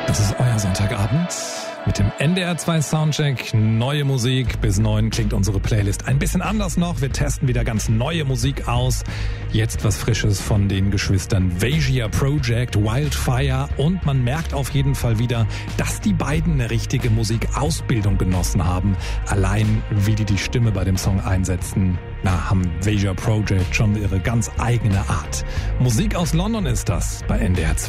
Das ist euer Sonntagabend mit dem NDR 2 Soundcheck. Neue Musik. Bis 9 klingt unsere Playlist ein bisschen anders noch. Wir testen wieder ganz neue Musik aus. Jetzt was Frisches von den Geschwistern Veja Project, Wildfire. Und man merkt auf jeden Fall wieder, dass die beiden eine richtige Musikausbildung genossen haben. Allein wie die Stimme bei dem Song einsetzen, haben Veja Project schon ihre ganz eigene Art. Musik aus London ist das bei NDR 2.